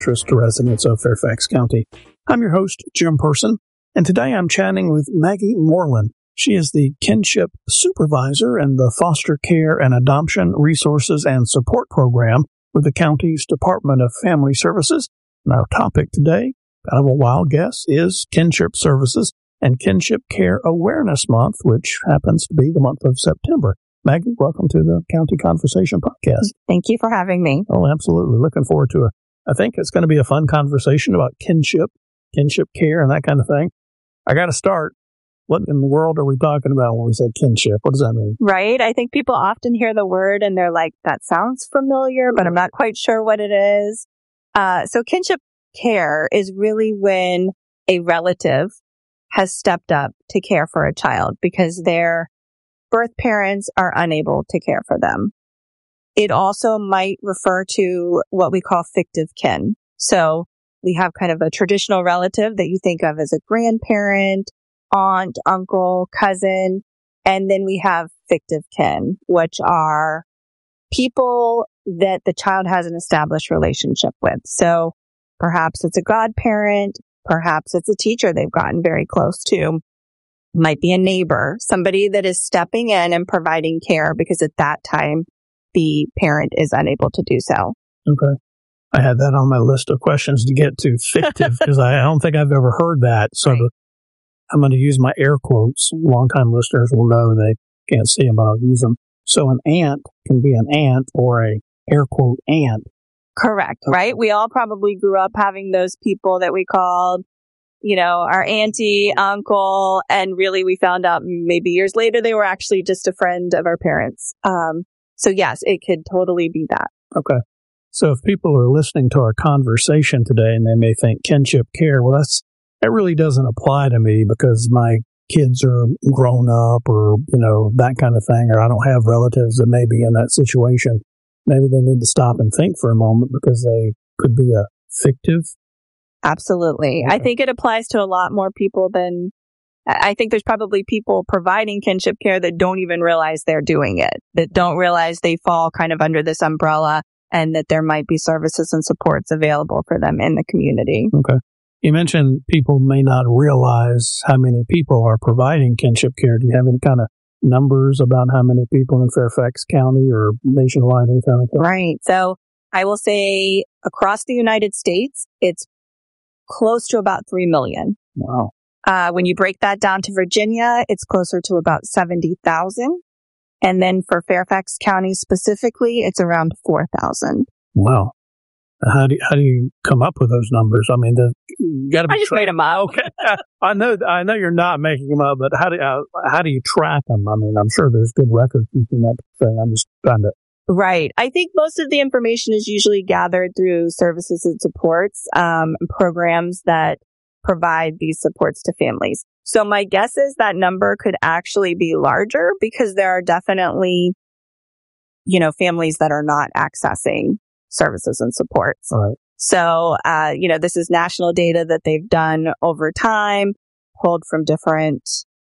interest to residents of Fairfax County. I'm your host, Jim Person, and today I'm chatting with Maggie Moreland. She is the Kinship Supervisor in the Foster Care and Adoption Resources and Support Program with the county's Department of Family Services. And our topic today, kind of a wild guess, is Kinship Services and Kinship Care Awareness Month, which happens to be the month of September. Maggie, welcome to the County Conversation Podcast. Thank you for having me. Oh, absolutely. Looking forward to it. I think it's going to be a fun conversation about kinship care, and that kind of thing. I got to start. What in the world are we talking about when we say kinship? What does that mean? Right. I think people often hear the word and they're like, that sounds familiar, but I'm not quite sure what it is. So kinship care is really when a relative has stepped up to care for a child because their birth parents are unable to care for them. It also might refer to what we call fictive kin. So we have kind of a traditional relative that you think of as a grandparent, aunt, uncle, cousin, and then we have fictive kin, which are people that the child has an established relationship with. So perhaps it's a godparent, perhaps it's a teacher they've gotten very close to, might be a neighbor, somebody that is stepping in and providing care because at that time the parent is unable to do so. Okay. I had that on my list of questions to get to, fictive, because I don't think I've ever heard that. So right. I'm going to use my air quotes. Longtime listeners will know they can't see them, but I'll use them. So an aunt can be an aunt or a air quote aunt. Correct, okay. Right? We all probably grew up having those people that we called, our auntie, uncle, and really we found out maybe years later they were actually just a friend of our parents. So yes, it could totally be that. Okay. So if people are listening to our conversation today and they may think kinship care, well, that really doesn't apply to me because my kids are grown up or, that kind of thing, or I don't have relatives that may be in that situation. Maybe they need to stop and think for a moment because they could be a fictive. Absolutely. Okay. I think it applies to a lot more people than, I think there's probably people providing kinship care that don't even realize they're doing it, that don't realize they fall kind of under this umbrella and that there might be services and supports available for them in the community. Okay. You mentioned people may not realize how many people are providing kinship care. Do you have any kind of numbers about how many people in Fairfax County or nationwide, anything like that? Right. So I will say across the United States, it's close to about 3 million. Wow. When you break that down to Virginia, it's closer to about 70,000. And then for Fairfax County specifically, it's around 4,000. Wow. How do you come up with those numbers? I mean, you got to be. I just made them up. Okay, I know you're not making them up, but how do you track them? I mean, I'm sure there's good record keeping that thing. I'm just trying to. Right. I think most of the information is usually gathered through services and supports, programs that provide these supports to families. So my guess is that number could actually be larger because there are definitely, families that are not accessing services and supports. All right. So, this is national data that they've done over time, pulled from different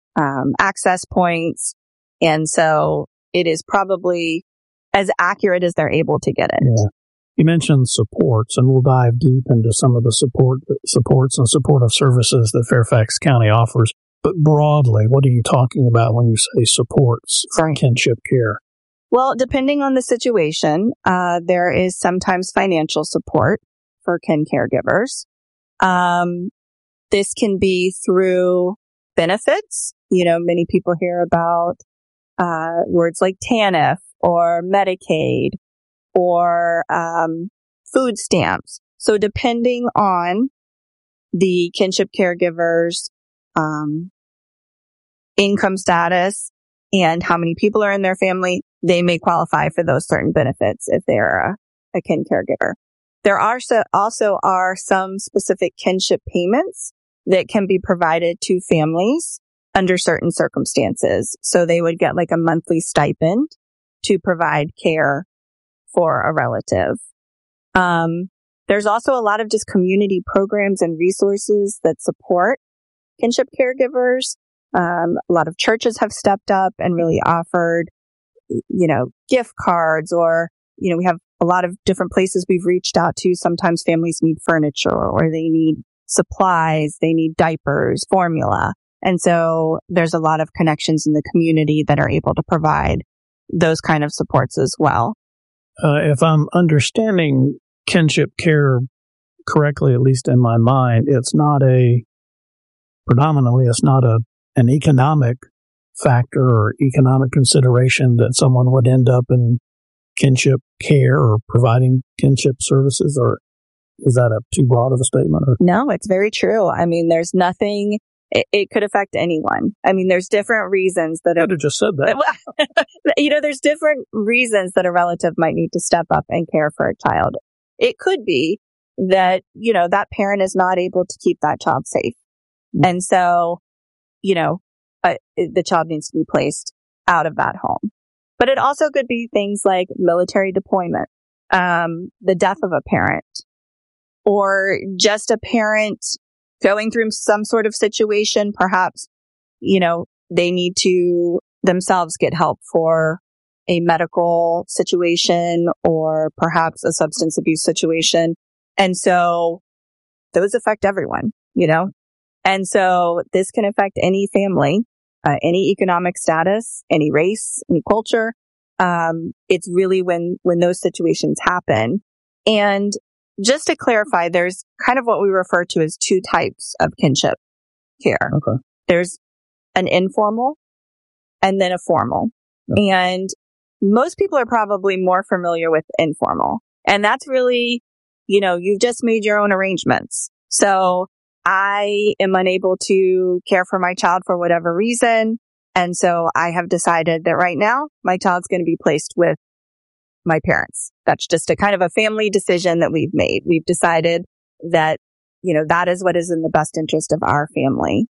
access points. And so it is probably as accurate as they're able to get it. Yeah. You mentioned supports, and we'll dive deep into some of the supports and supportive services that Fairfax County offers. But broadly, what are you talking about when you say supports for kinship care? Well, depending on the situation, there is sometimes financial support for kin caregivers. This can be through benefits. Many people hear about words like TANF or Medicaid or food stamps. So depending on the kinship caregiver's income status and how many people are in their family, they may qualify for those certain benefits if they're a kin caregiver. There also are some specific kinship payments that can be provided to families under certain circumstances. So they would get like a monthly stipend to provide care for a relative. There's also a lot of just community programs and resources that support kinship caregivers. A lot of churches have stepped up and really offered, gift cards, or, we have a lot of different places we've reached out to, sometimes families need furniture or they need supplies, they need diapers, formula. And so there's a lot of connections in the community that are able to provide those kind of supports as well. If I'm understanding kinship care correctly, at least in my mind, it's not an economic factor or economic consideration that someone would end up in kinship care or providing kinship services, or is that too broad of a statement? Or? No, it's very true. I mean, there's nothing, it could affect anyone. I mean, there's different reasons that I could have just said that. There's different reasons that a relative might need to step up and care for a child. It could be that, that parent is not able to keep that child safe. And so, the child needs to be placed out of that home. But it also could be things like military deployment, the death of a parent, or just a parent going through some sort of situation. Perhaps, they need to themselves get help for a medical situation or perhaps a substance abuse situation. And so those affect everyone, And so this can affect any family, any economic status, any race, any culture. It's really when those situations happen. And just to clarify, there's kind of what we refer to as two types of kinship care. Okay. There's an informal and then a formal. Okay. And most people are probably more familiar with informal. And that's really, you've just made your own arrangements. So I am unable to care for my child for whatever reason. And so I have decided that right now my child's going to be placed with my parents. That's just a kind of a family decision that we've made. We've decided that, that is what is in the best interest of our family.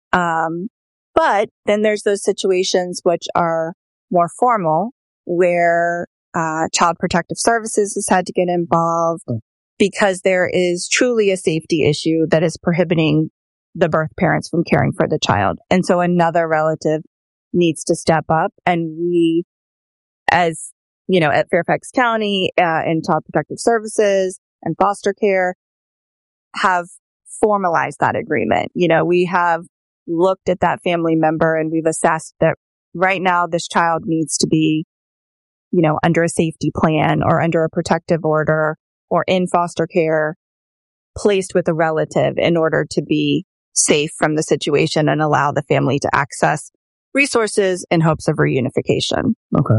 But then there's those situations which are more formal where Child Protective Services has had to get involved. Because there is truly a safety issue that is prohibiting the birth parents from caring for the child. And so another relative needs to step up. And we, as, at Fairfax County and Child Protective Services and foster care have formalized that agreement. We have looked at that family member and we've assessed that right now this child needs to be, under a safety plan or under a protective order or in foster care, placed with a relative in order to be safe from the situation and allow the family to access resources in hopes of reunification. Okay.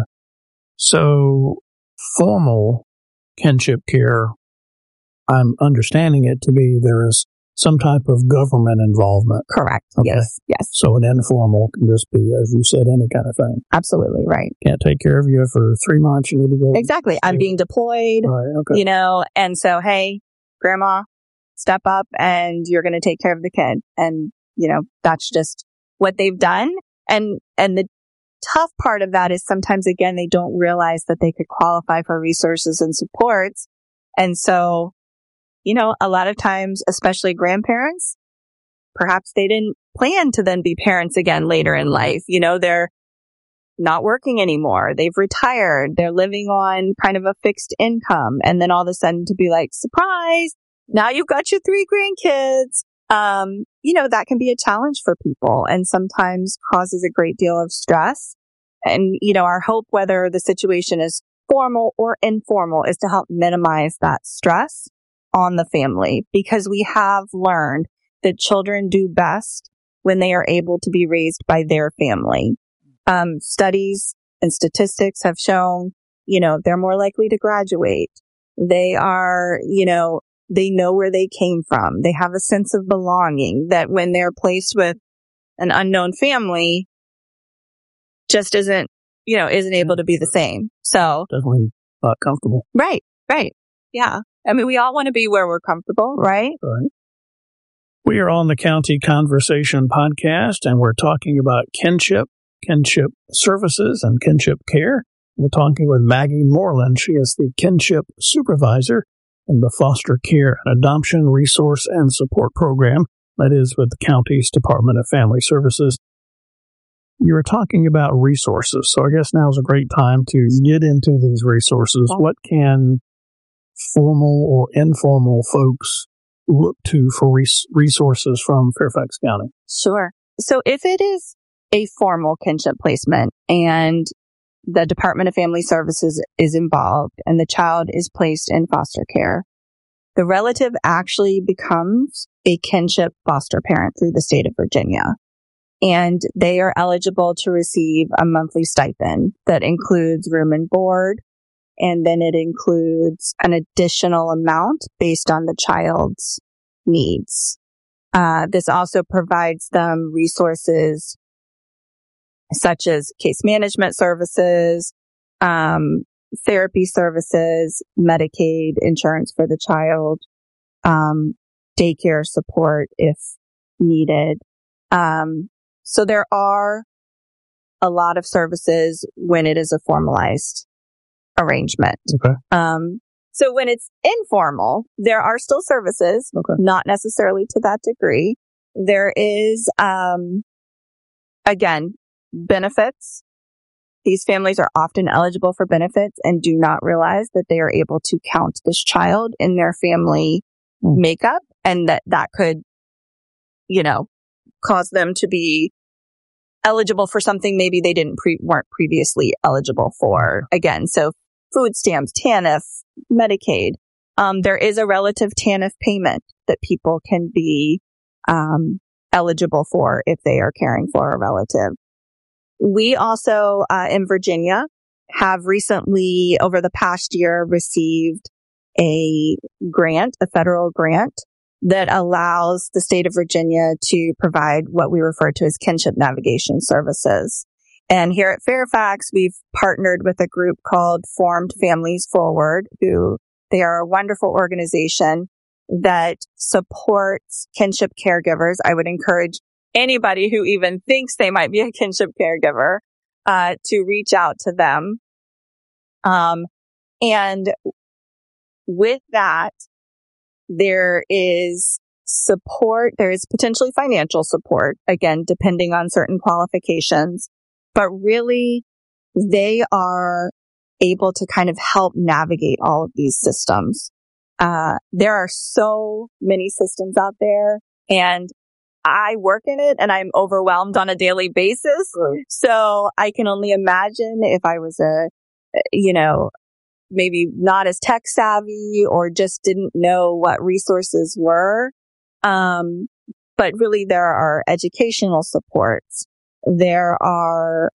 So formal kinship care, I'm understanding it to be there is some type of government involvement. Correct. Okay. Yes. So an informal can just be, as you said, any kind of thing. Absolutely right. Can't take care of you for 3 months. You need to go. Exactly. I'm being deployed, right, okay. And so, hey, grandma, step up and you're going to take care of the kid. And, that's just what they've done. And the tough part of that is sometimes, again, they don't realize that they could qualify for resources and supports. And so, a lot of times, especially grandparents, perhaps they didn't plan to then be parents again later in life. They're not working anymore. They've retired. They're living on kind of a fixed income. And then all of a sudden to be like, surprise, now you've got your 3 grandkids. That can be a challenge for people and sometimes causes a great deal of stress. And, our hope, whether the situation is formal or informal, is to help minimize that stress on the family, because we have learned that children do best when they are able to be raised by their family. Studies and statistics have shown, they're more likely to graduate. They are, they know where they came from. They have a sense of belonging that when they're placed with an unknown family, just isn't able to be the same. So definitely not comfortable. Right. Yeah. I mean, we all want to be where we're comfortable, right? Right. We are on the County Conversation podcast, and we're talking about kinship services, and kinship care. We're talking with Maggie Moreland. She is the kinship supervisor in the foster care and adoption resource and support program that is with the county's Department of Family Services. You were talking about resources, so I guess now is a great time to get into these resources. What can formal or informal folks look to for resources from Fairfax County? Sure. So if it is a formal kinship placement and the Department of Family Services is involved and the child is placed in foster care, the relative actually becomes a kinship foster parent through the state of Virginia. And they are eligible to receive a monthly stipend that includes room and board. And then it includes an additional amount based on the child's needs. This also provides them resources such as case management services, therapy services, Medicaid insurance for the child, daycare support if needed. So there are a lot of services when it is a formalized arrangement. Okay. So when it's informal, there are still services, not necessarily to that degree. There is, again, benefits. These families are often eligible for benefits and do not realize that they are able to count this child in their family makeup, and that could, cause them to be eligible for something maybe they weren't previously eligible for. Again, so food stamps, TANF, Medicaid. There is a relative TANF payment that people can be eligible for if they are caring for a relative. We also, in Virginia, have recently, over the past year, received a federal grant that allows the state of Virginia to provide what we refer to as kinship navigation services. And here at Fairfax, we've partnered with a group called Formed Families Forward, they are a wonderful organization that supports kinship caregivers. I would encourage anybody who even thinks they might be a kinship caregiver to reach out to them. And with that, there is support. There is potentially financial support, again, depending on certain qualifications. But really, they are able to kind of help navigate all of these systems. There are so many systems out there, and I work in it and I'm overwhelmed on a daily basis. Right. So I can only imagine if I was maybe not as tech savvy or just didn't know what resources were. But really there are educational supports. There are,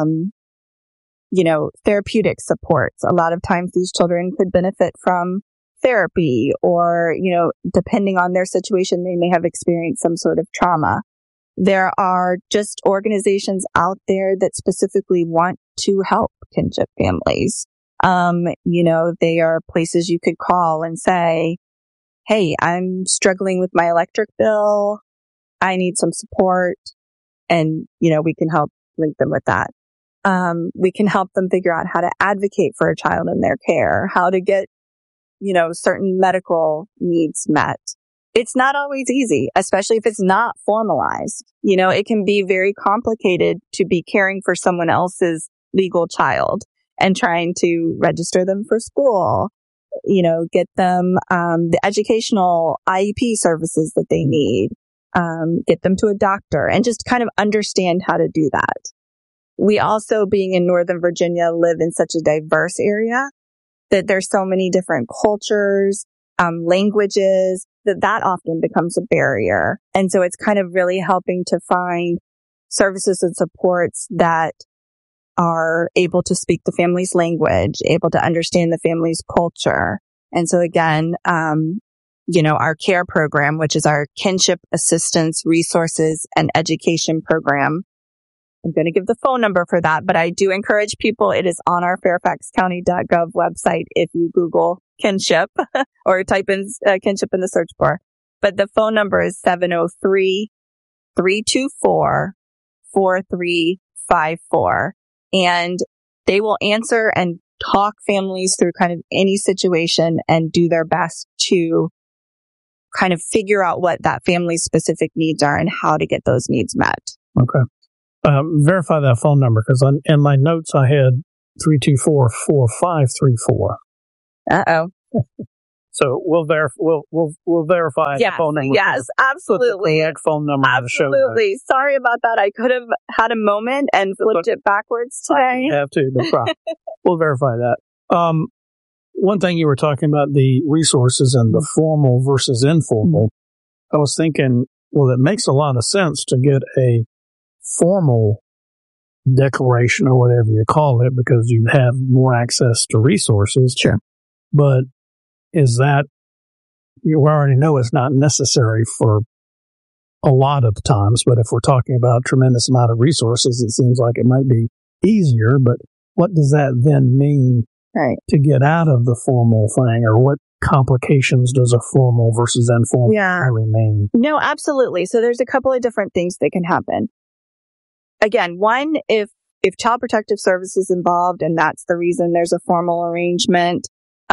therapeutic supports. A lot of times these children could benefit from therapy or, depending on their situation, they may have experienced some sort of trauma. There are just organizations out there that specifically want to help kinship families. They are places you could call and say, hey, I'm struggling with my electric bill. I need some support. And, we can help link them with that. We can help them figure out how to advocate for a child in their care, how to get, certain medical needs met. It's not always easy, especially if it's not formalized. It can be very complicated to be caring for someone else's legal child and trying to register them for school, get them the educational IEP services that they need, get them to a doctor, and just kind of understand how to do that. We also, being in Northern Virginia, live in such a diverse area that there's so many different cultures, languages, that often becomes a barrier. And so it's kind of really helping to find services and supports that are able to speak the family's language, able to understand the family's culture. And so again, our CARE program, which is our Kinship Assistance Resources and Education Program. I'm going to give the phone number for that, but I do encourage people. It is on our fairfaxcounty.gov website if you Google kinship or type in kinship in the search bar. But the phone number is 703-324-4354. And they will answer and talk families through kind of any situation and do their best to kind of figure out what that family's specific needs are and how to get those needs met. Okay. Verify that phone number, because in my notes I had 324-4534. Uh-oh. So we'll verify the phone number. Yes, absolutely. Put the phone number on the show. Absolutely. Sorry about that. I could have had a moment and flipped it backwards today. You have to, no problem. We'll verify that. One thing you were talking about, the resources and the formal versus informal. I was thinking, well, it makes a lot of sense to get a formal declaration or whatever you call it, because you have more access to resources. Sure. But is that, you already know it's not necessary for a lot of the times, but if we're talking about a tremendous amount of resources, it seems like it might be easier. But what does that then mean to get out of the formal thing, or what complications does a formal versus informal remain? No, absolutely. So there's a couple of different things that can happen. Again, one, if Child Protective Services is involved and that's the reason there's a formal arrangement,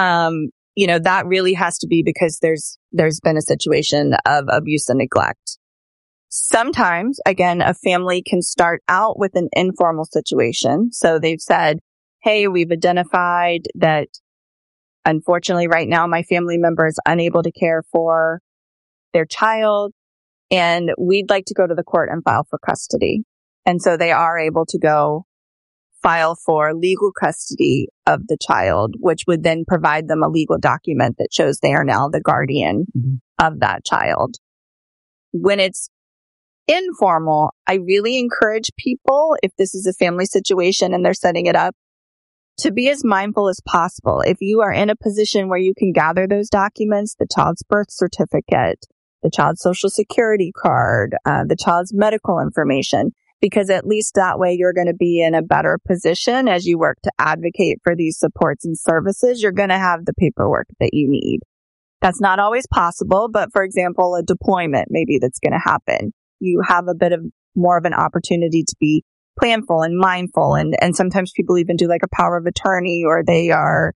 that really has to be because there's been a situation of abuse and neglect. Sometimes, again, a family can start out with an informal situation. So they've said, hey, we've identified that unfortunately right now my family member is unable to care for their child, and we'd like to go to the court and file for custody. And so they are able to go file for legal custody of the child, which would then provide them a legal document that shows they are now the guardian of that child. When it's informal, I really encourage people, if this is a family situation and they're setting it up, to be as mindful as possible. If you are in a position where you can gather those documents, the child's birth certificate, the child's social security card, the child's medical information, because at least that way you're going to be in a better position as you work to advocate for these supports and services. You're going to have the paperwork that you need. That's not always possible, but for example, a deployment maybe that's going to happen. You have a bit of more of an opportunity to be planful and mindful, and sometimes people even do like a power of attorney, or they are,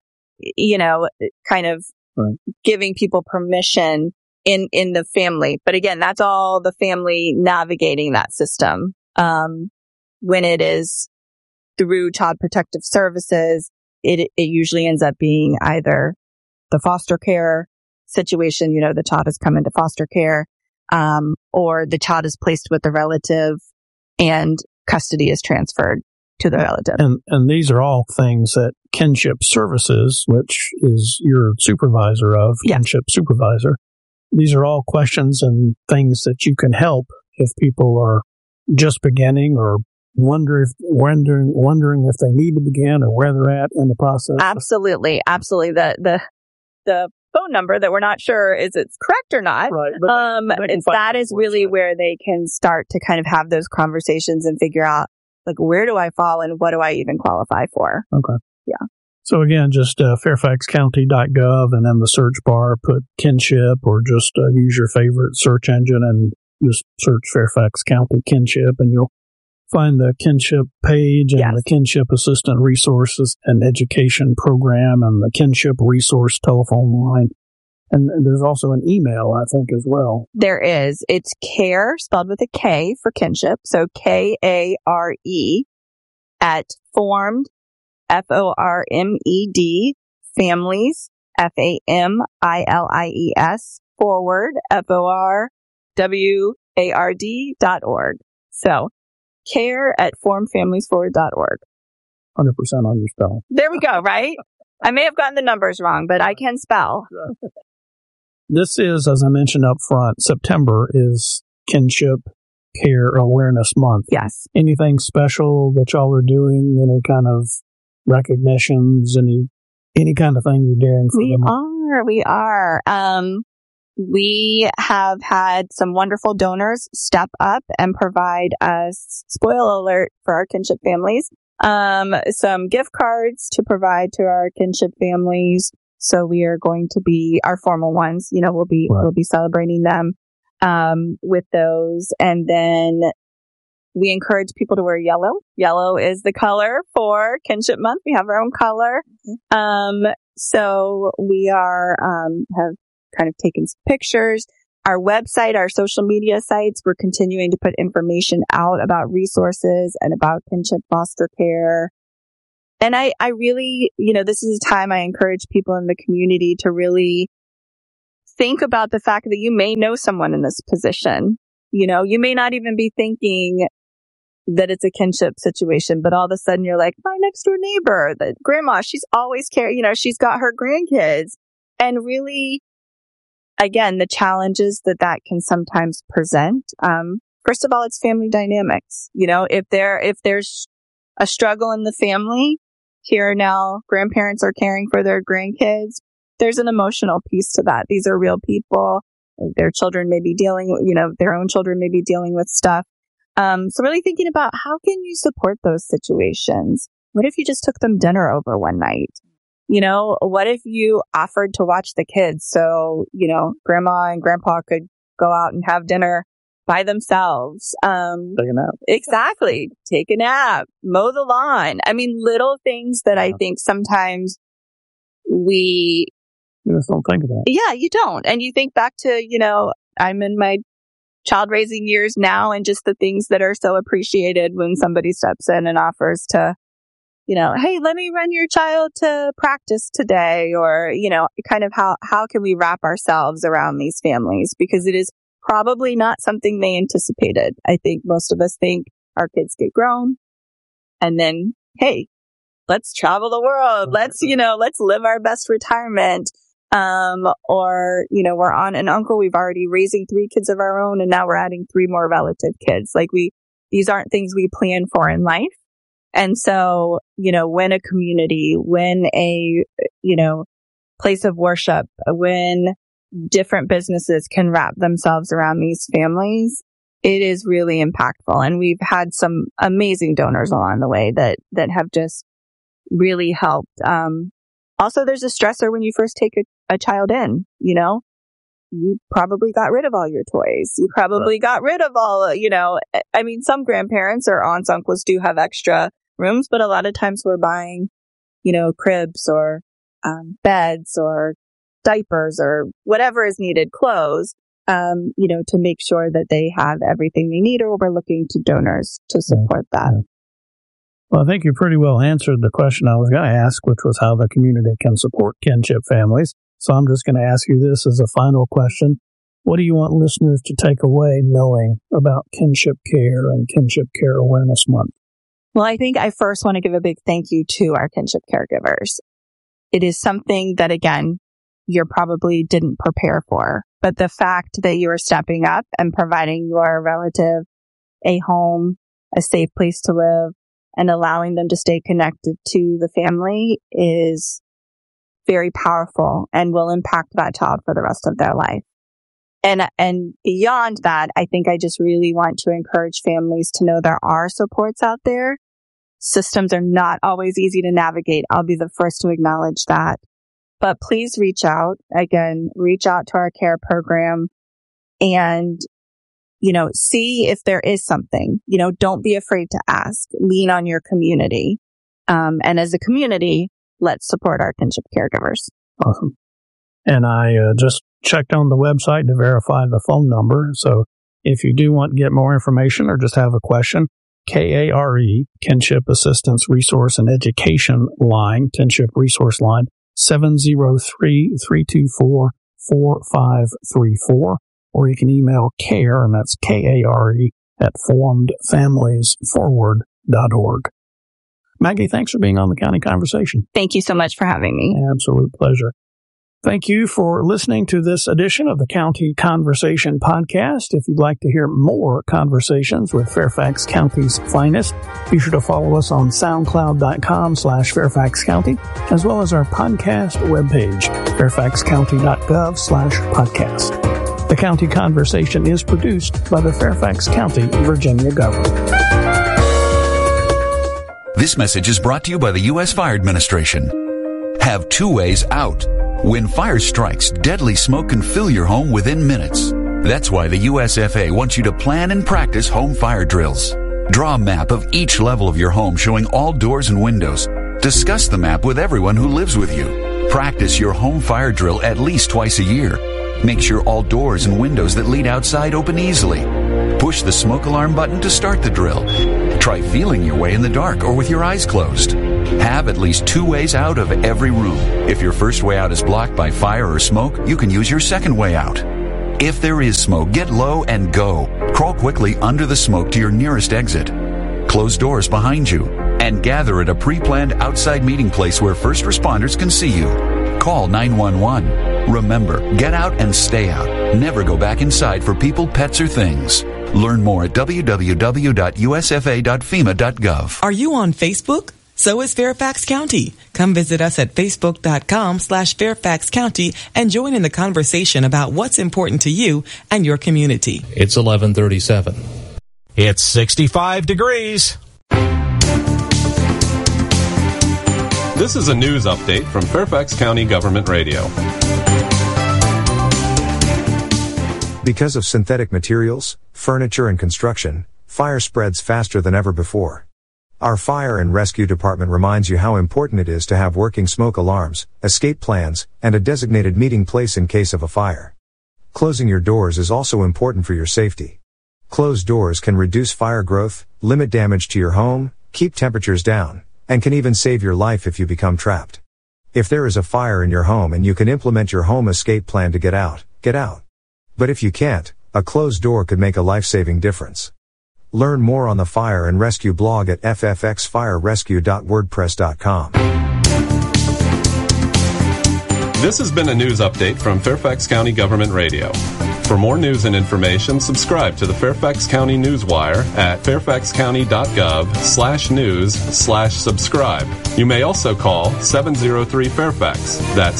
kind of giving people permission in the family. But again, that's all the family navigating that system. When it is through Child Protective Services, it usually ends up being either the foster care situation, the child has come into foster care, or the child is placed with a relative and custody is transferred to the relative. And these are all things that Kinship Services, which is your supervisor of, Kinship Supervisor, these are all questions and things that you can help if people are just beginning or wondering if they need to begin or where they're at in the process. Absolutely. The phone number that we're not sure is it's correct or not. Right. That is really where they can start to kind of have those conversations and figure out, like, where do I fall and what do I even qualify for? Okay. Yeah. So again, just fairfaxcounty.gov, and in the search bar, put Kinship, or just use your favorite search engine and just search Fairfax County Kinship, and you'll find the Kinship page and the Kinship Assistant Resources and Education Program and the Kinship Resource Telephone Line. And there's also an email, I think, as well. There is. It's CARE, spelled with a K for Kinship. So KARE at formed, FORMED, families, FAMILIES, forward, FORWARD.org. So CARE at formfamiliesforward.org. 100% on your spelling. There we go, right? I may have gotten the numbers wrong, but I can spell. This is, as I mentioned up front, September is Kinship Care Awareness Month. Yes. Anything special that y'all are doing? Any kind of recognitions? Any kind of thing you're doing for them? We are. We have had some wonderful donors step up and provide us, spoiler alert for our Kinship families, some gift cards to provide to our Kinship families. So we are going to be, our formal ones, we'll be celebrating them, with those. And then we encourage people to wear yellow. Yellow is the color for Kinship Month. We have our own color. So we are, have kind of taken some pictures. our website, our social media sites, we're continuing to put information out about resources and about kinship foster care. And I really, this is a time I encourage people in the community to really think about the fact that you may know someone in this position. You may not even be thinking that it's a kinship situation, but all of a sudden you're like, my next door neighbor, the grandma, she's always she's got her grandkids. And really, again, the challenges that can sometimes present. First of all, it's family dynamics. If there's a struggle in the family, here now grandparents are caring for their grandkids. There's an emotional piece to that. These are real people. Their children may be their own children may be dealing with stuff. So really thinking about how can you support those situations? What if you just took them dinner over one night? What if you offered to watch the kids so, grandma and grandpa could go out and have dinner by themselves? Take a nap. Exactly. Take a nap, mow the lawn. I mean, little things that I think sometimes you just don't think about. Yeah, you don't. And you think back to, I'm in my child raising years now, and just the things that are so appreciated when somebody steps in and offers to, hey, let me run your child to practice today, or, kind of how can we wrap ourselves around these families? Because it is probably not something they anticipated. I think most of us think our kids get grown and then, hey, let's travel the world. Let's live our best retirement. Or, we're on an uncle. We've already raising 3 kids of our own, and now we're adding 3 more relative kids. These aren't things we plan for in life. And so, when a community, when a, place of worship, when different businesses can wrap themselves around these families, it is really impactful. And we've had some amazing donors along the way that have just really helped. Also, there's a stressor when you first take a child in, you probably got rid of all your toys. You probably got rid of all, some grandparents or aunts, uncles do have extra rooms, but a lot of times we're buying, cribs or beds or diapers or whatever is needed, clothes, to make sure that they have everything they need, or we're looking to donors to support that. Yeah. Well, I think you pretty well answered the question I was going to ask, which was how the community can support kinship families. So I'm just going to ask you this as a final question. What do you want listeners to take away knowing about kinship care and Kinship Care Awareness Month? Well, I think I first want to give a big thank you to our kinship caregivers. It is something that, again, you probably didn't prepare for. But the fact that you are stepping up and providing your relative a home, a safe place to live, and allowing them to stay connected to the family is very powerful and will impact that child for the rest of their life. And beyond that, I think I just really want to encourage families to know there are supports out there. Systems are not always easy to navigate. I'll be the first to acknowledge that. But please reach out. Again, reach out to our care program and see if there is something. Don't be afraid to ask. Lean on your community. And as a community, let's support our kinship caregivers. Awesome. And I just checked on the website to verify the phone number. So if you do want to get more information or just have a question, KARE, Kinship Assistance Resource and Education Line, Kinship Resource Line, 703-324-4534. Or you can email care, and that's KARE, at formedfamiliesforward.org. Maggie, thanks for being on the County Conversation. Thank you so much for having me. Absolute pleasure. Thank you for listening to this edition of the County Conversation podcast. If you'd like to hear more conversations with Fairfax County's finest, be sure to follow us on soundcloud.com/Fairfax County, as well as our podcast webpage, fairfaxcounty.gov/podcast. The County Conversation is produced by the Fairfax County, Virginia government. This message is brought to you by the U.S. Fire Administration. Have 2 ways out. When fire strikes, deadly smoke can fill your home within minutes. That's why the USFA wants you to plan and practice home fire drills. Draw a map of each level of your home showing all doors and windows. Discuss the map with everyone who lives with you. Practice your home fire drill at least twice a year. Make sure all doors and windows that lead outside open easily. Push the smoke alarm button to start the drill. Try feeling your way in the dark or with your eyes closed. Have at least 2 ways out of every room. If your first way out is blocked by fire or smoke, you can use your second way out. If there is smoke, get low and go. Crawl quickly under the smoke to your nearest exit. Close doors behind you and gather at a pre-planned outside meeting place where first responders can see you. Call 911. Remember, get out and stay out. Never go back inside for people, pets, or things. Learn more at www.usfa.fema.gov. Are you on Facebook? So is Fairfax County. Come visit us at facebook.com/Fairfax County and join in the conversation about what's important to you and your community. It's 11:37. It's 65 degrees. This is a news update from Fairfax County Government Radio. Because of synthetic materials, furniture, and construction, fire spreads faster than ever before. Our Fire and Rescue Department reminds you how important it is to have working smoke alarms, escape plans, and a designated meeting place in case of a fire. Closing your doors is also important for your safety. Closed doors can reduce fire growth, limit damage to your home, keep temperatures down, and can even save your life if you become trapped. If there is a fire in your home and you can implement your home escape plan to get out, get out. But if you can't, a closed door could make a life-saving difference. Learn more on the Fire and Rescue blog at ffxfirerescue.wordpress.com. This has been a news update from Fairfax County Government Radio. For more news and information, subscribe to the Fairfax County Newswire at fairfaxcounty.gov/news/subscribe. You may also call 703-FAIRFAX. That's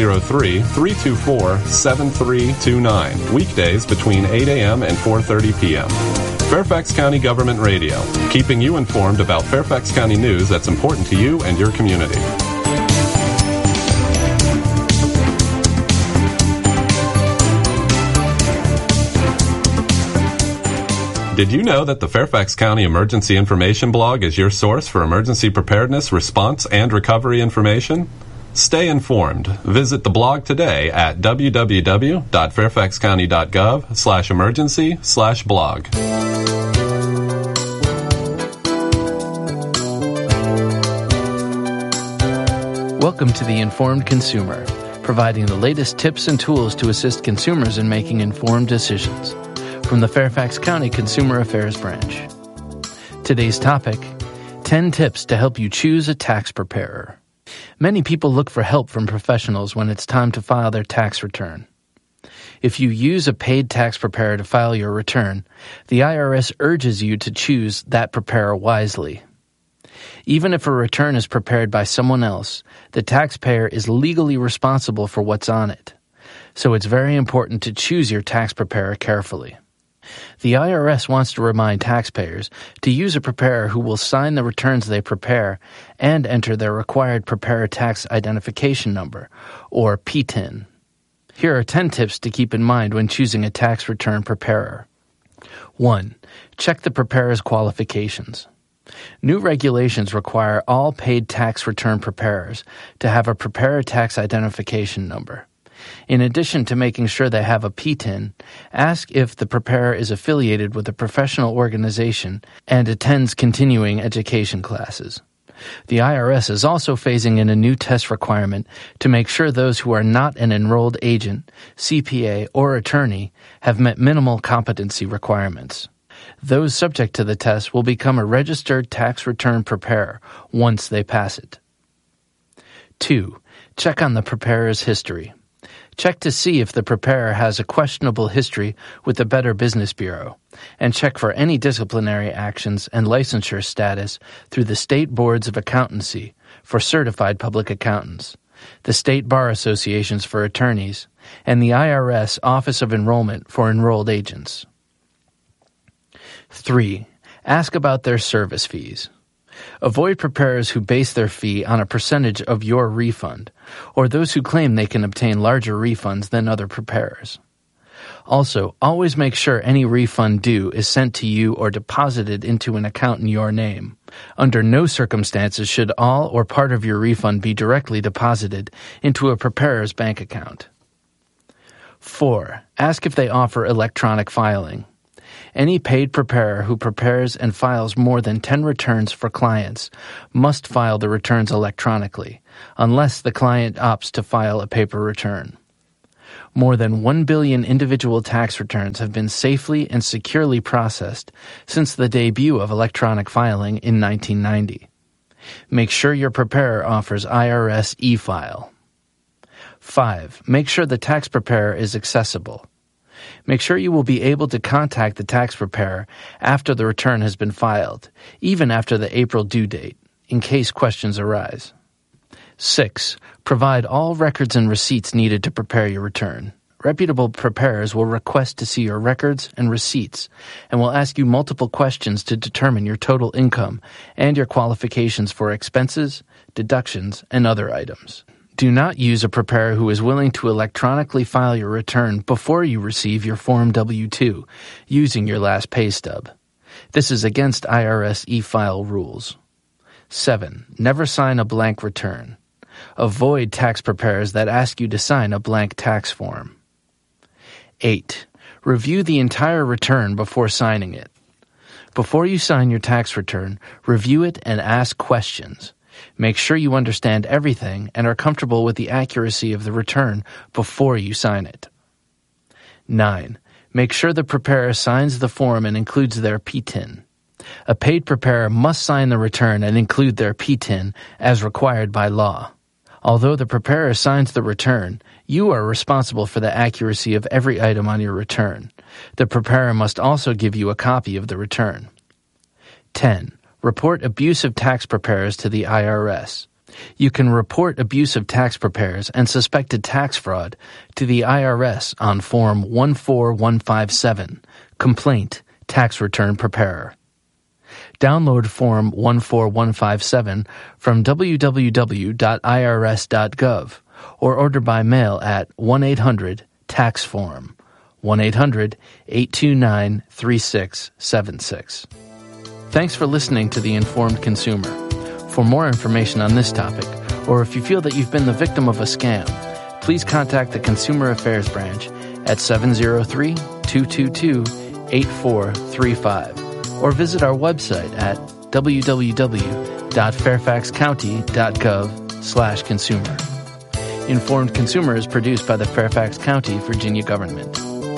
703-324-7329. Weekdays between 8 a.m. and 4:30 p.m. Fairfax County Government Radio, keeping you informed about Fairfax County news that's important to you and your community. Did you know that the Fairfax County Emergency Information blog is your source for emergency preparedness, response, and recovery information? Stay informed. Visit the blog today at www.fairfaxcounty.gov/emergency/blog. Welcome to The Informed Consumer, providing the latest tips and tools to assist consumers in making informed decisions. From the Fairfax County Consumer Affairs Branch. Today's topic, 10 tips to help you choose a tax preparer. Many people look for help from professionals when it's time to file their tax return. If you use a paid tax preparer to file your return, the IRS urges you to choose that preparer wisely. Even if a return is prepared by someone else, the taxpayer is legally responsible for what's on it. So it's very important to choose your tax preparer carefully. The IRS wants to remind taxpayers to use a preparer who will sign the returns they prepare and enter their required Preparer Tax Identification Number, or PTIN. Here are 10 tips to keep in mind when choosing a tax return preparer. 1. Check the preparer's qualifications. New regulations require all paid tax return preparers to have a Preparer Tax Identification Number. In addition to making sure they have a PTIN, ask if the preparer is affiliated with a professional organization and attends continuing education classes. The IRS is also phasing in a new test requirement to make sure those who are not an enrolled agent, CPA, or attorney have met minimal competency requirements. Those subject to the test will become a registered tax return preparer once they pass it. 2. Check on the preparer's history. Check to see if the preparer has a questionable history with the Better Business Bureau, and check for any disciplinary actions and licensure status through the State Boards of Accountancy for certified public accountants, the State Bar Associations for attorneys, and the IRS Office of Enrollment for enrolled agents. 3. Ask about their service fees. Avoid preparers who base their fee on a percentage of your refund, or those who claim they can obtain larger refunds than other preparers. Also, always make sure any refund due is sent to you or deposited into an account in your name. Under no circumstances should all or part of your refund be directly deposited into a preparer's bank account. 4. Ask if they offer electronic filing. Any paid preparer who prepares and files more than 10 returns for clients must file the returns electronically, unless the client opts to file a paper return. More than 1 billion individual tax returns have been safely and securely processed since the debut of electronic filing in 1990. Make sure your preparer offers IRS e-file. 5. Make sure the tax preparer is accessible. Make sure you will be able to contact the tax preparer after the return has been filed, even after the April due date, in case questions arise. 6. Provide all records and receipts needed to prepare your return. Reputable preparers will request to see your records and receipts and will ask you multiple questions to determine your total income and your qualifications for expenses, deductions, and other items. Do not use a preparer who is willing to electronically file your return before you receive your Form W-2 using your last pay stub. This is against IRS e-file rules. 7. Never sign a blank return. Avoid tax preparers that ask you to sign a blank tax form. 8. Review the entire return before signing it. Before you sign your tax return, review it and ask questions. Make sure you understand everything and are comfortable with the accuracy of the return before you sign it. 9. Make sure the preparer signs the form and includes their PTIN. A paid preparer must sign the return and include their PTIN as required by law. Although the preparer signs the return, you are responsible for the accuracy of every item on your return. The preparer must also give you a copy of the return. 10. Report abusive tax preparers to the IRS. You can report abusive tax preparers and suspected tax fraud to the IRS on Form 14157, Complaint, Tax Return Preparer. Download Form 14157 from www.irs.gov or order by mail at 1-800-TAX-FORM, 1-800-829-3676. Thanks for listening to The Informed Consumer. For more information on this topic, or if you feel that you've been the victim of a scam, please contact the Consumer Affairs Branch at 703-222-8435 or visit our website at www.fairfaxcounty.gov/consumer. Informed Consumer is produced by the Fairfax County, Virginia government.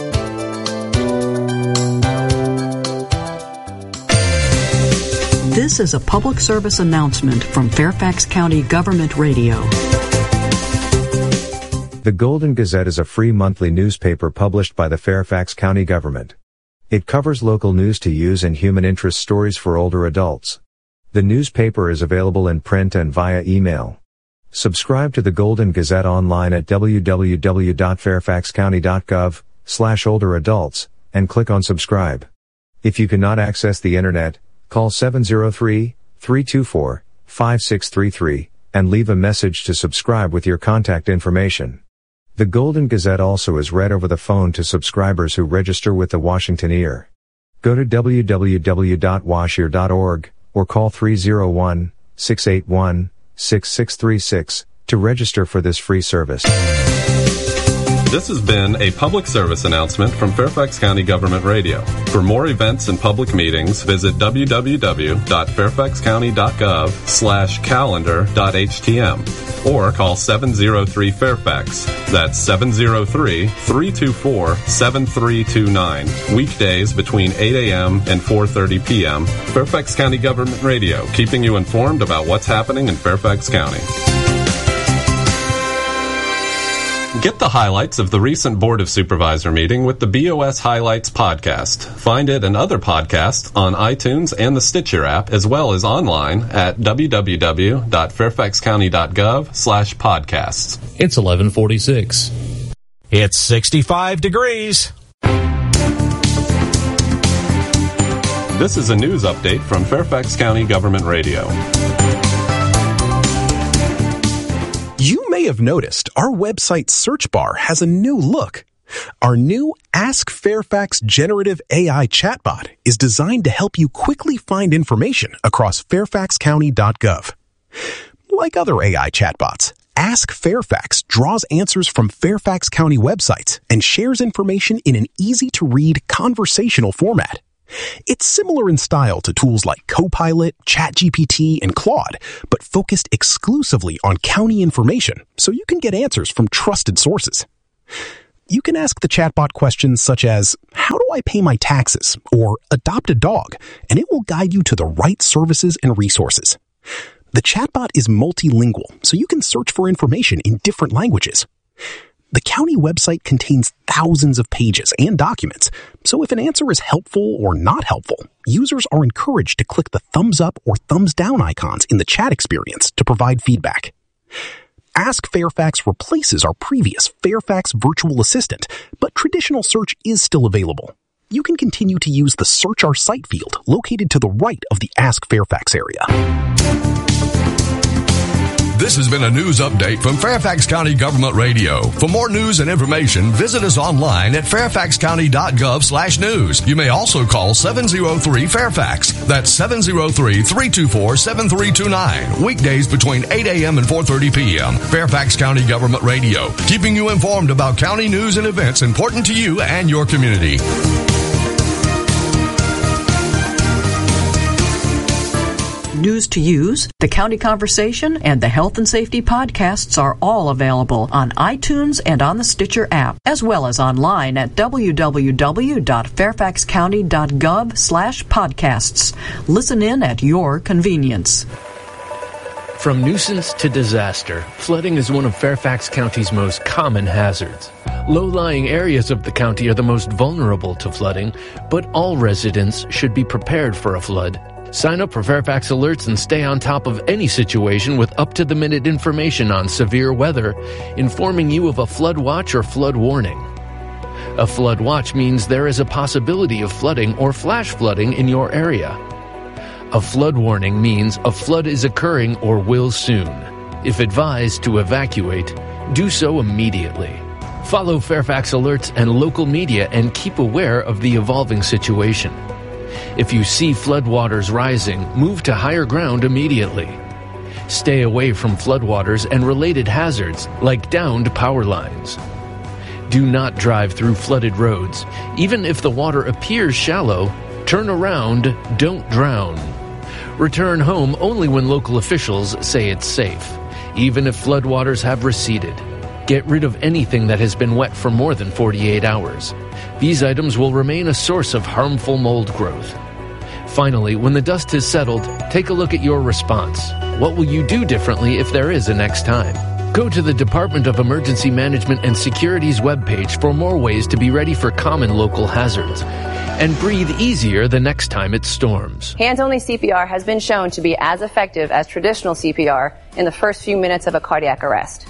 This is a public service announcement from Fairfax County Government Radio. The Golden Gazette is a free monthly newspaper published by the Fairfax County government. It covers local news to use and human interest stories for older adults. The newspaper is available in print and via email. Subscribe to the Golden Gazette online at www.fairfaxcounty.gov/olderadults and click on subscribe. If you cannot access the internet, call 703-324-5633 and leave a message to subscribe with your contact information. The Golden Gazette also is read over the phone to subscribers who register with the Washington Ear. Go to www.washear.org or call 301-681-6636 to register for this free service. This has been a public service announcement from Fairfax County Government Radio. For more events and public meetings, visit www.fairfaxcounty.gov/calendar.htm or call 703-FAIRFAX. That's 703-324-7329. Weekdays between 8 a.m. and 4:30 p.m. Fairfax County Government Radio, keeping you informed about what's happening in Fairfax County. Get the highlights of the recent Board of Supervisor meeting with the BOS Highlights podcast. Find it and other podcasts on iTunes and the Stitcher app, as well as online at www.fairfaxcounty.gov/podcasts. It's 11:46. It's 65 degrees. This is a news update from Fairfax County Government Radio. You may have noticed our website search bar has a new look. Our new Ask Fairfax generative AI chatbot is designed to help you quickly find information across fairfaxcounty.gov. Like other AI chatbots, Ask Fairfax draws answers from Fairfax County websites and shares information in an easy-to-read conversational format. It's similar in style to tools like Copilot, ChatGPT, and Claude, but focused exclusively on county information so you can get answers from trusted sources. You can ask the chatbot questions such as, how do I pay my taxes? Or adopt a dog, and it will guide you to the right services and resources. The chatbot is multilingual, so you can search for information in different languages. The county website contains thousands of pages and documents, so if an answer is helpful or not helpful, users are encouraged to click the thumbs up or thumbs down icons in the chat experience to provide feedback. Ask Fairfax replaces our previous Fairfax Virtual Assistant, but traditional search is still available. You can continue to use the Search Our Site field located to the right of the Ask Fairfax area. This has been a news update from Fairfax County Government Radio. For more news and information, visit us online at fairfaxcounty.gov/news. You may also call 703-FAIRFAX. That's 703-324-7329. Weekdays between 8 a.m. and 4:30 p.m. Fairfax County Government Radio, keeping you informed about county news and events important to you and your community. News to Use, The County Conversation, and the Health and Safety podcasts are all available on iTunes and on the Stitcher app, as well as online at www.fairfaxcounty.gov/podcasts. Listen in at your convenience. From nuisance to disaster, flooding is one of Fairfax County's most common hazards. Low-lying areas of the county are the most vulnerable to flooding, but all residents should be prepared for a flood. Sign up for Fairfax Alerts and stay on top of any situation with up-to-the-minute information on severe weather, informing you of a flood watch or flood warning. A flood watch means there is a possibility of flooding or flash flooding in your area. A flood warning means a flood is occurring or will soon. If advised to evacuate, do so immediately. Follow Fairfax Alerts and local media and keep aware of the evolving situation. If you see floodwaters rising, move to higher ground immediately. Stay away from floodwaters and related hazards like downed power lines. Do not drive through flooded roads. Even if the water appears shallow, turn around, don't drown. Return home only when local officials say it's safe, even if floodwaters have receded. Get rid of anything that has been wet for more than 48 hours. These items will remain a source of harmful mold growth. Finally, when the dust has settled, take a look at your response. What will you do differently if there is a next time? Go to the Department of Emergency Management and Security's webpage for more ways to be ready for common local hazards. And breathe easier the next time it storms. Hands-only CPR has been shown to be as effective as traditional CPR in the first few minutes of a cardiac arrest.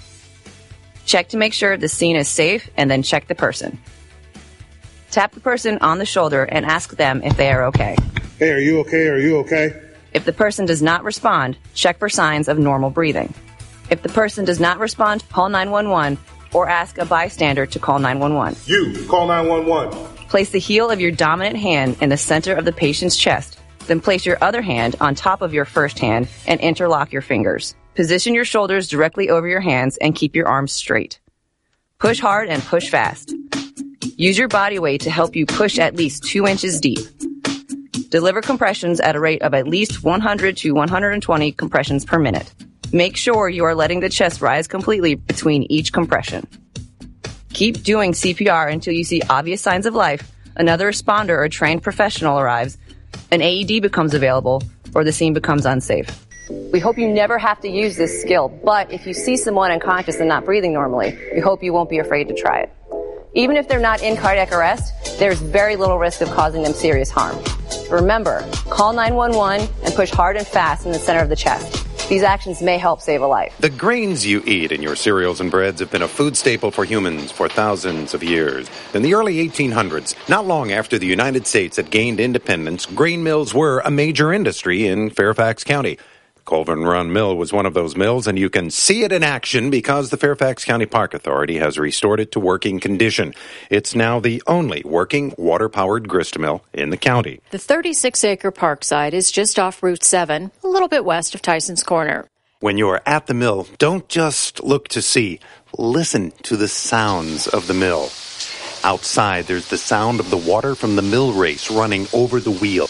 Check to make sure the scene is safe and then check the person. Tap the person on the shoulder and ask them if they are okay. Hey, are you okay? Are you okay? If the person does not respond, check for signs of normal breathing. If the person does not respond, call 911 or ask a bystander to call 911. You, call 911. Place the heel of your dominant hand in the center of the patient's chest. Then place your other hand on top of your first hand and interlock your fingers. Position your shoulders directly over your hands and keep your arms straight. Push hard and push fast. Use your body weight to help you push at least 2 inches deep. Deliver compressions at a rate of at least 100 to 120 compressions per minute. Make sure you are letting the chest rise completely between each compression. Keep doing CPR until you see obvious signs of life, another responder or trained professional arrives, an AED becomes available, or the scene becomes unsafe. We hope you never have to use this skill, but if you see someone unconscious and not breathing normally, we hope you won't be afraid to try it. Even if they're not in cardiac arrest, there's very little risk of causing them serious harm. Remember, call 911 and push hard and fast in the center of the chest. These actions may help save a life. The grains you eat in your cereals and breads have been a food staple for humans for thousands of years. In the early 1800s, not long after the United States had gained independence, grain mills were a major industry in Fairfax County. Colburn Run Mill was one of those mills, and you can see it in action because the Fairfax County Park Authority has restored it to working condition. It's now the only working water-powered grist mill in the county. The 36-acre park site is just off Route 7, a little bit west of Tyson's Corner. When you're at the mill, don't just look to see. Listen to the sounds of the mill. Outside, there's the sound of the water from the mill race running over the wheel.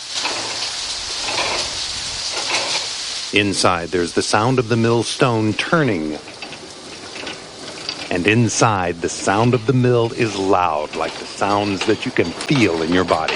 Inside, there's the sound of the mill stone turning. And inside, the sound of the mill is loud, like the sounds that you can feel in your body.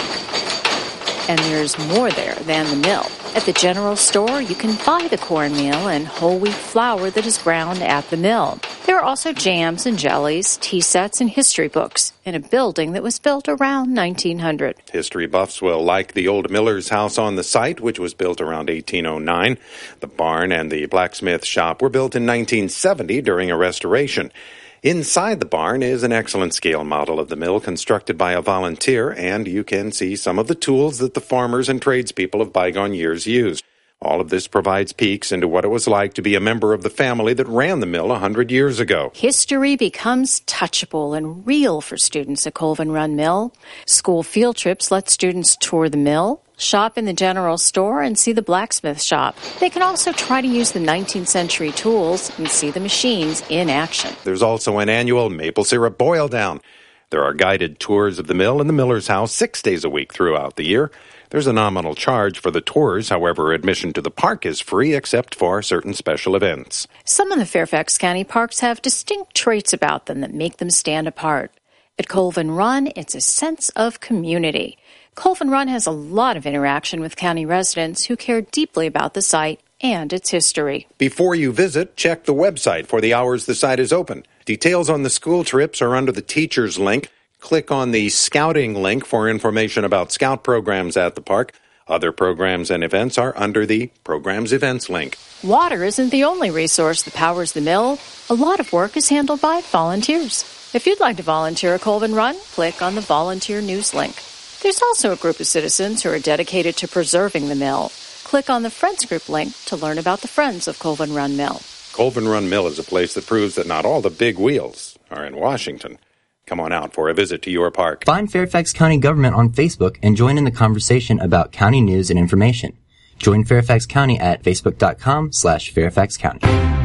And there's more there than the mill. At the general store, you can buy the cornmeal and whole wheat flour that is ground at the mill. There are also jams and jellies, tea sets, and history books in a building that was built around 1900. History buffs will like the old miller's house on the site, which was built around 1809. The barn and the blacksmith shop were built in 1970 during a restoration. Inside the barn is an excellent scale model of the mill constructed by a volunteer, and you can see some of the tools that the farmers and tradespeople of bygone years used. All of this provides peeks into what it was like to be a member of the family that ran the mill 100 years ago. History becomes touchable and real for students at Colvin Run Mill. School field trips let students tour the mill, shop in the general store, and see the blacksmith shop. They can also try to use the 19th century tools and see the machines in action. There's also an annual maple syrup boil down. There are guided tours of the mill and the miller's house 6 days a week throughout the year. There's a nominal charge for the tours. However, admission to the park is free except for certain special events. Some of the Fairfax County parks have distinct traits about them that make them stand apart. At Colvin Run, it's a sense of community. Colvin Run has a lot of interaction with county residents who care deeply about the site and its history. Before you visit, check the website for the hours the site is open. Details on the school trips are under the teachers link. Click on the scouting link for information about scout programs at the park. Other programs and events are under the Programs Events link. Water isn't the only resource that powers the mill. A lot of work is handled by volunteers. If you'd like to volunteer at Colvin Run, click on the Volunteer News link. There's also a group of citizens who are dedicated to preserving the mill. Click on the Friends Group link to learn about the Friends of Colvin Run Mill. Colvin Run Mill is a place that proves that not all the big wheels are in Washington. Come on out for a visit to your park. Find Fairfax County Government on Facebook and join in the conversation about county news and information. Join Fairfax County at facebook.com/Fairfax County.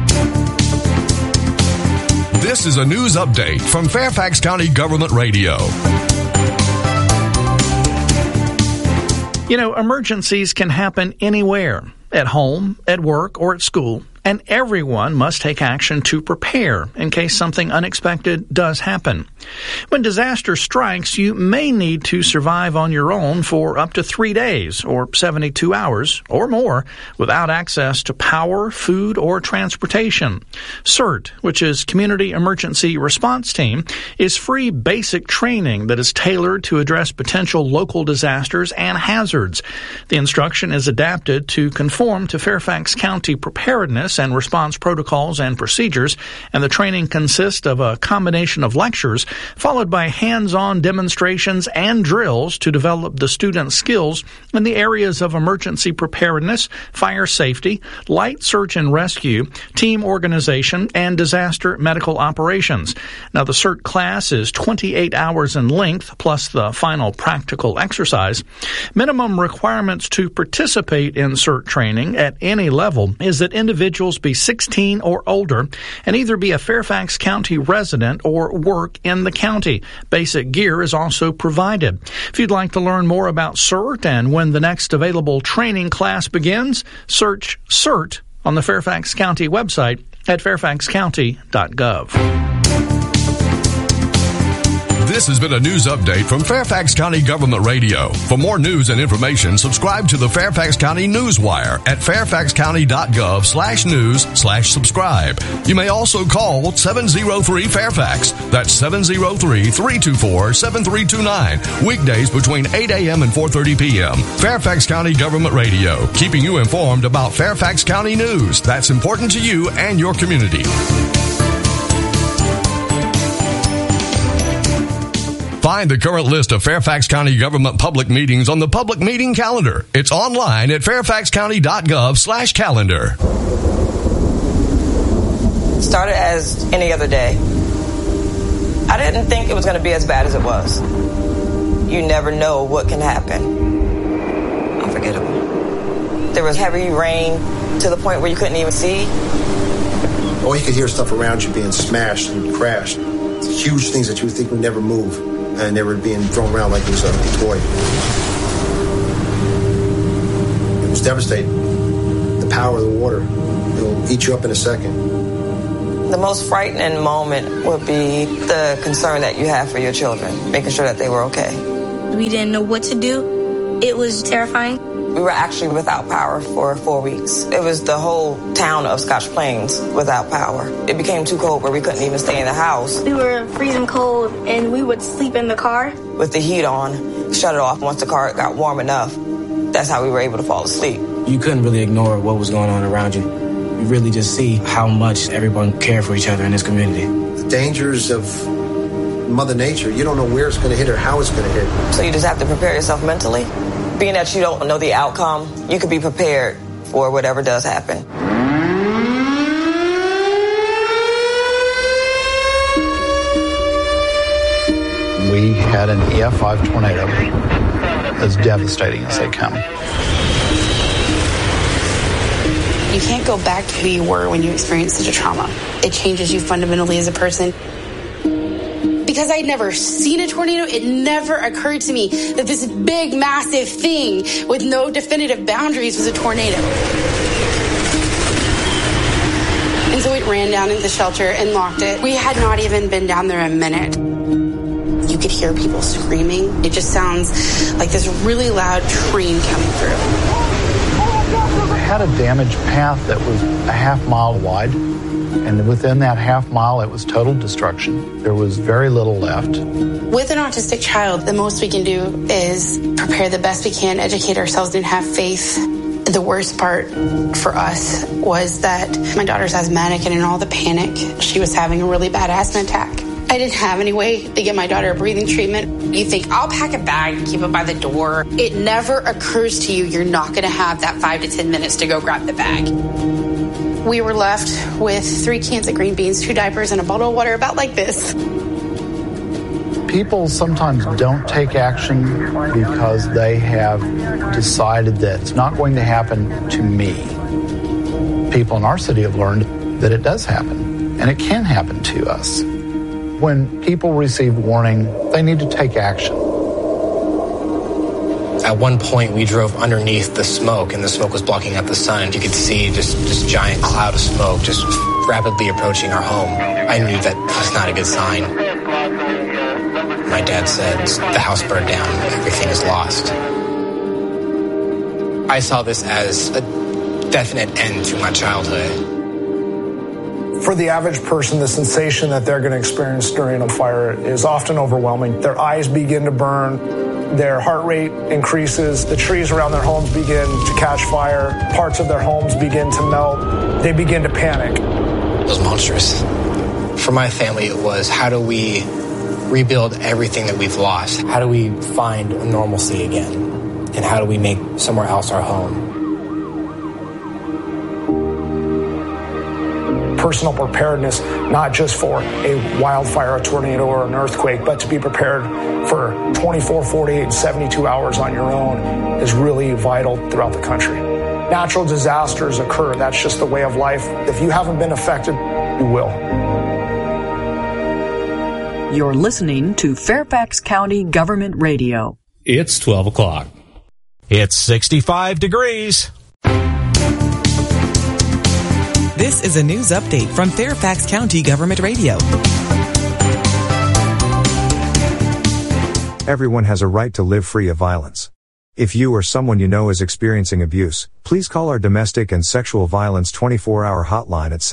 This is a news update from Fairfax County Government Radio. You know, emergencies can happen anywhere, at home, at work, or at school. And everyone must take action to prepare in case something unexpected does happen. When disaster strikes, you may need to survive on your own for up to 3 days or 72 hours or more without access to power, food, or transportation. CERT, which is Community Emergency Response Team, is free basic training that is tailored to address potential local disasters and hazards. The instruction is adapted to conform to Fairfax County preparedness and response protocols and procedures, and the training consists of a combination of lectures followed by hands-on demonstrations and drills to develop the students' skills in the areas of emergency preparedness, fire safety, light search and rescue, team organization, and disaster medical operations. Now, the CERT class is 28 hours in length, plus the final practical exercise. Minimum requirements to participate in CERT training at any level is that individuals be 16 or older and either be a Fairfax County resident or work in the county. Basic gear is also provided. If you'd like to learn more about CERT and when the next available training class begins, search CERT on the Fairfax County website at fairfaxcounty.gov. This has been a news update from Fairfax County Government Radio. For more news and information, subscribe to the Fairfax County Newswire at fairfaxcounty.gov/news/subscribe. You may also call 703-FAIRFAX. That's 703-324-7329. Weekdays between 8 a.m. and 4:30 p.m. Fairfax County Government Radio, keeping you informed about Fairfax County news that's important to you and your community. Find the current list of Fairfax County government public meetings on the public meeting calendar. It's online at fairfaxcounty.gov/calendar. Started as any other day. I didn't think it was going to be as bad as it was. You never know what can happen. Unforgettable. There was heavy rain to the point where you couldn't even see. All you could hear stuff around you being smashed and crashed. Huge things that you would think would never move, and they were being thrown around like it was a toy. It was devastating. The power of the water, it'll eat you up in a second. The most frightening moment would be the concern that you have for your children, making sure that they were okay. We didn't know what to do. It was terrifying. We were actually without power for 4 weeks. It was the whole town of Scotch Plains without power. It became too cold where we couldn't even stay in the house. We were freezing cold, and we would sleep in the car. With the heat on, shut it off once the car got warm enough. That's how we were able to fall asleep. You couldn't really ignore what was going on around you. You really just see how much everyone cared for each other in this community. The dangers of Mother Nature, you don't know where it's going to hit or how it's going to hit. So you just have to prepare yourself mentally. Being that you don't know the outcome, you could be prepared for whatever does happen. We had an EF5 tornado as devastating as they come. You can't go back to who you were when you experienced such a trauma. It changes you fundamentally as a person. Because I'd never seen a tornado, it never occurred to me that this big, massive thing with no definitive boundaries was a tornado. And so it ran down into the shelter and locked it. We had not even been down there a minute. You could hear people screaming. It just sounds like this really loud train coming through. It had a damaged path that was a half-mile wide. And within that half mile, it was total destruction. There was very little left. With an autistic child, the most we can do is prepare the best we can, educate ourselves, and have faith. The worst part for us was that my daughter's asthmatic, and in all the panic, she was having a really bad asthma attack. I didn't have any way to get my daughter a breathing treatment. You think, I'll pack a bag and keep it by the door. It never occurs to you you're not going to have that 5 to 10 minutes to go grab the bag. We were left with 3 cans of green beans, 2 diapers, and a bottle of water about like this. People sometimes don't take action because they have decided that it's not going to happen to me. People in our city have learned that it does happen, and it can happen to us. When people receive warning, they need to take action. At one point, we drove underneath the smoke, and the smoke was blocking out the sun. You could see just this giant cloud of smoke just rapidly approaching our home. I knew that was not a good sign. My dad said, the house burned down, everything is lost. I saw this as a definite end to my childhood. For the average person, the sensation that they're going to experience during a fire is often overwhelming. Their eyes begin to burn. Their heart rate increases. The trees around their homes begin to catch fire. Parts of their homes begin to melt. They begin to panic. It was monstrous. For my family, it was, how do we rebuild everything that we've lost? How do we find normalcy again? And how do we make somewhere else our home? Personal preparedness, not just for a wildfire, a tornado, or an earthquake, but to be prepared for 24, 48, and 72 hours on your own is really vital throughout the country. Natural disasters occur. That's just the way of life. If you haven't been affected, you will. You're listening to Fairfax County Government Radio. It's 12 o'clock. It's 65 degrees. This is a news update from Fairfax County Government Radio. Everyone has a right to live free of violence. If you or someone you know is experiencing abuse, please call our Domestic and Sexual Violence 24-hour hotline at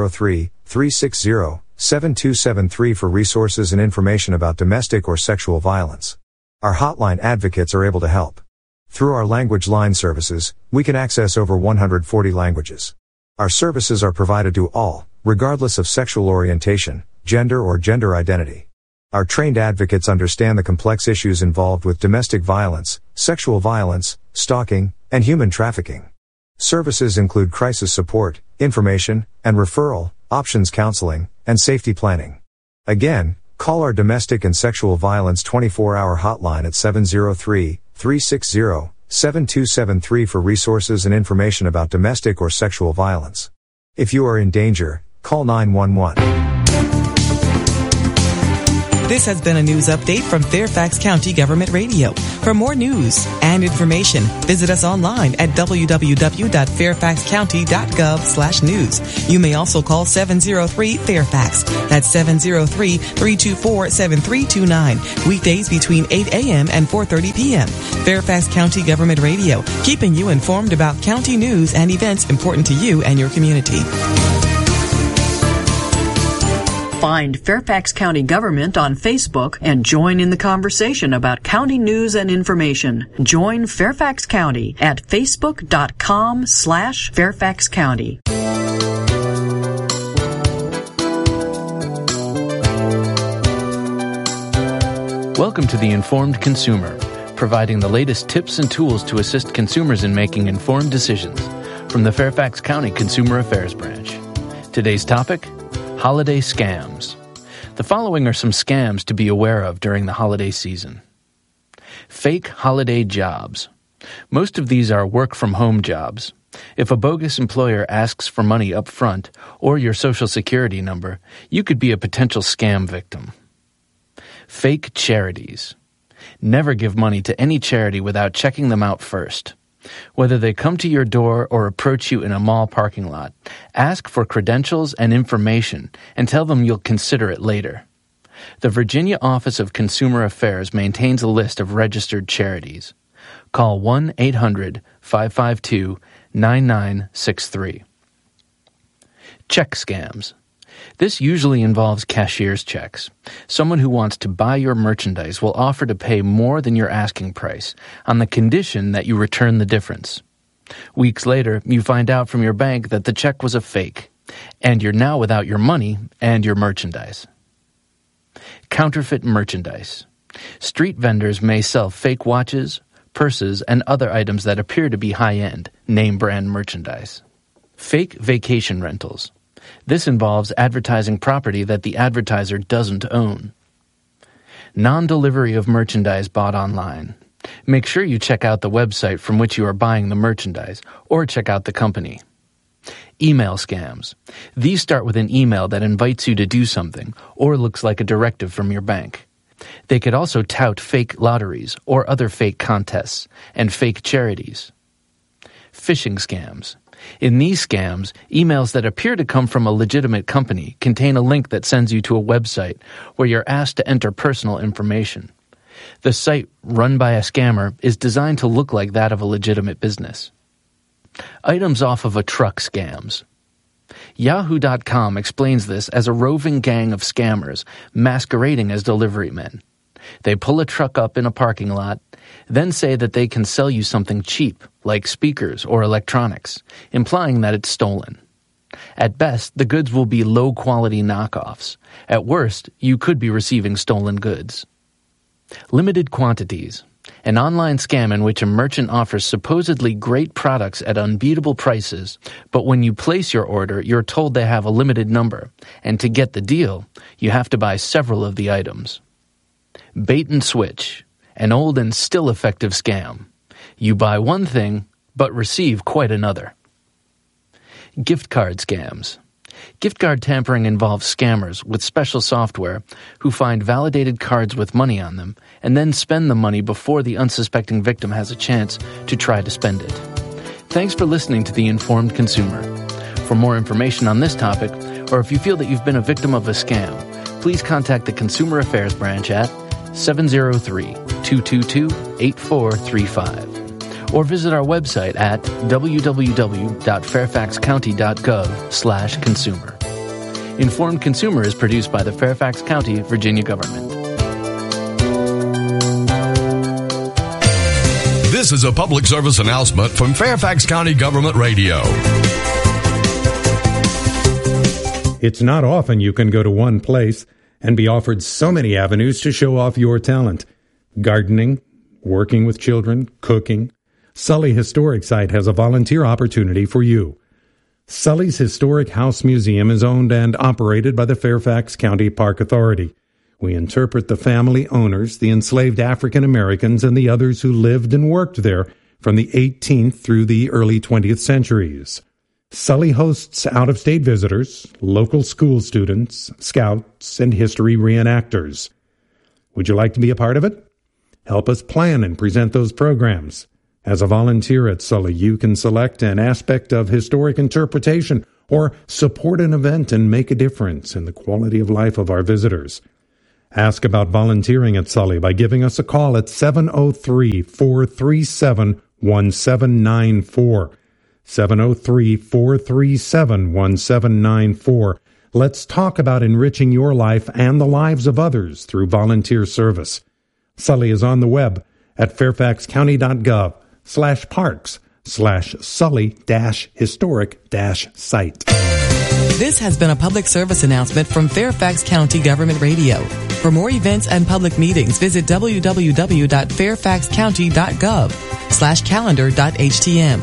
703-360-7273 for resources and information about domestic or sexual violence. Our hotline advocates are able to help. Through our language line services, we can access over 140 languages. Our services are provided to all, regardless of sexual orientation, gender or gender identity. Our trained advocates understand the complex issues involved with domestic violence, sexual violence, stalking, and human trafficking. Services include crisis support, information, and referral, options counseling, and safety planning. Again, call our Domestic and Sexual Violence 24-hour hotline at 7273 for resources and information about domestic or sexual violence. If you are in danger, call 911. This has been a news update from Fairfax County Government Radio. For more news and information, visit us online at www.fairfaxcounty.gov/news. You may also call 703-FAIRFAX. That's 703-324-7329. Weekdays between 8 a.m. and 4:30 p.m. Fairfax County Government Radio, keeping you informed about county news and events important to you and your community. Find Fairfax County Government on Facebook and join in the conversation about county news and information. Join Fairfax County at facebook.com/Fairfax County. Welcome to The Informed Consumer, providing the latest tips and tools to assist consumers in making informed decisions from the Fairfax County Consumer Affairs Branch. Today's topic: holiday scams. The following are some scams to be aware of during the holiday season. Fake holiday jobs. Most of these are work-from-home jobs. If a bogus employer asks for money up front or your social security number, you could be a potential scam victim. Fake charities. Never give money to any charity without checking them out first. Whether they come to your door or approach you in a mall parking lot, ask for credentials and information and tell them you'll consider it later. The Virginia Office of Consumer Affairs maintains a list of registered charities. Call 1-800-552-9963. Check scams. This usually involves cashier's checks. Someone who wants to buy your merchandise will offer to pay more than your asking price on the condition that you return the difference. Weeks later, you find out from your bank that the check was a fake, and you're now without your money and your merchandise. Counterfeit merchandise. Street vendors may sell fake watches, purses, and other items that appear to be high-end, name-brand merchandise. Fake vacation rentals. This involves advertising property that the advertiser doesn't own. Non-delivery of merchandise bought online. Make sure you check out the website from which you are buying the merchandise, or check out the company. Email scams. These start with an email that invites you to do something, or looks like a directive from your bank. They could also tout fake lotteries or other fake contests, and fake charities. Phishing scams. In these scams, emails that appear to come from a legitimate company contain a link that sends you to a website where you're asked to enter personal information. The site, run by a scammer, is designed to look like that of a legitimate business. Items off of a truck scams. Yahoo.com explains this as a roving gang of scammers masquerading as delivery men. They pull a truck up in a parking lot, then say that they can sell you something cheap, like speakers or electronics, implying that it's stolen. At best, the goods will be low-quality knockoffs. At worst, you could be receiving stolen goods. Limited quantities. An online scam in which a merchant offers supposedly great products at unbeatable prices, but when you place your order, you're told they have a limited number, and to get the deal, you have to buy several of the items. Bait and switch. An old and still effective scam. You buy one thing, but receive quite another. Gift card scams. Gift card tampering involves scammers with special software who find validated cards with money on them and then spend the money before the unsuspecting victim has a chance to try to spend it. Thanks for listening to The Informed Consumer. For more information on this topic, or if you feel that you've been a victim of a scam, please contact the Consumer Affairs Branch at 703-222-8435 or visit our website at www.fairfaxcounty.gov/consumer. Informed Consumer is produced by the Fairfax County, Virginia government. This is a public service announcement from Fairfax County Government Radio. It's not often you can go to one place and be offered so many avenues to show off your talent. Gardening, working with children, cooking. Sully Historic Site has a volunteer opportunity for you. Sully's Historic House Museum is owned and operated by the Fairfax County Park Authority. We interpret the family owners, the enslaved African Americans, and the others who lived and worked there from the 18th through the early 20th centuries. Sully hosts out-of-state visitors, local school students, scouts, and history reenactors. Would you like to be a part of it? Help us plan and present those programs. As a volunteer at Sully, you can select an aspect of historic interpretation or support an event and make a difference in the quality of life of our visitors. Ask about volunteering at Sully by giving us a call at 703-437-1794. 703-437-1794. Let's talk about enriching your life and the lives of others through volunteer service. Sully is on the web at fairfaxcounty.gov/parks/Sully-historic-site. This has been a public service announcement from Fairfax County Government Radio. For more events and public meetings, visit www.fairfaxcounty.gov/calendar.htm.